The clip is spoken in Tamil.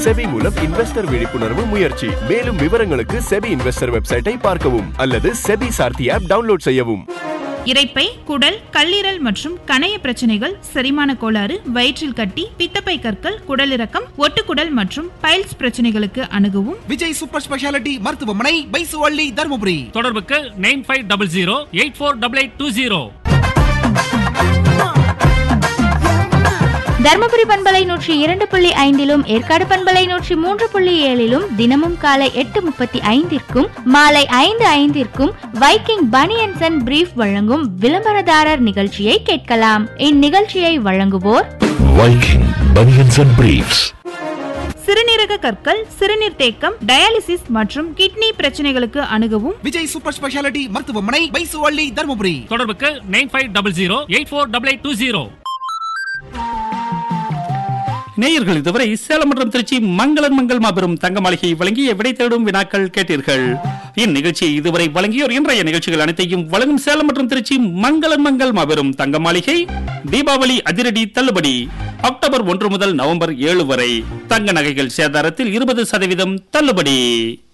செபி மூலம் இன்வெஸ்டர் விழிப்புணர்வு முயற்சி. மேலும் விவரங்களுக்கு செபி இன்வெஸ்டர் வெப்சைட்டை பார்க்கவும் அல்லது செபி சார்த்தி ஆப் டவுன்லோட் செய்யவும். இரைப்பை, குடல், கல்லீரல் மற்றும் கணைய பிரச்சனைகள், செரிமான கோளாறு, வயிற்றில் கட்டி, பித்தப்பை கற்கள், குடலிறக்கம், ஒட்டுக்குடல் மற்றும் பைல்ஸ் பிரச்சனைகளுக்கு அணுகவும் விஜய் சூப்பர் ஸ்பெஷாலிட்டி மருத்துவமனை, பைசுவள்ளி, தர்மபுரி. தொடர்புக்கு 9500848820. தர்மபுரி பண்பலை 102.5 ஏற்காடு பண்பலை 103.7 தினமும் காலை 8:35 மாலை 5:05 வைக்கிங் பனியன்ஸ் அண்ட் பிரீஃப் வழங்கும் விளம்பரதாரர் நிகழ்ச்சியை கேட்கலாம். இந்நிகழ்ச்சியை வழங்குவோர் வைக்கிங் பனியன்ஸ் அண்ட் பிரீஃப்ஸ். சிறுநீரக கற்கள், சிறுநீர் தேக்கம், டயாலிசிஸ் மற்றும் கிட்னி பிரச்சனைகளுக்கு அணுகவும் விஜய் சூப்பர் ஸ்பெஷாலிட்டி மருத்துவமனை, பைசுவள்ளி, தர்மபுரி. தொடர்புக்கு 9500848820. நேயர்கள் இதுவரை சேலம் மற்றும் திருச்சி மங்களன் மங்கள் மாபெரும் தங்க மாளிகை வழங்கிய விடை தேடும் வினாக்கள் கேட்டீர்கள். இந்நிகழ்ச்சியை இதுவரை வழங்கியோர் இன்றைய நிகழ்ச்சிகள் அனைத்தையும் வழங்கும் சேலம் மற்றும் திருச்சி மங்களன் மங்கள் மாபெரும் தங்க மாளிகை தீபாவளி அதிரடி தள்ளுபடி. அக்டோபர் 1 முதல் நவம்பர் 7 வரை தங்க நகைகள் சேதாரத்தில் 20% தள்ளுபடி.